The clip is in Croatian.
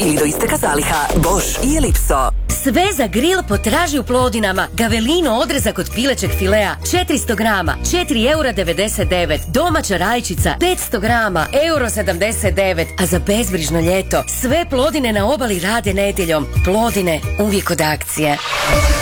ili do isteka zaliha. Bosch i Ellipso. Sve za grill potraži u Plodinama. Gavelino odrezak od pilećeg filea 400 grama, 4,99 €. Domaća rajčica 500 grama, 1,79 €. A za bezbrižno ljeto sve Plodine na obali rade nedjeljom. Plodine uvijek od akcije.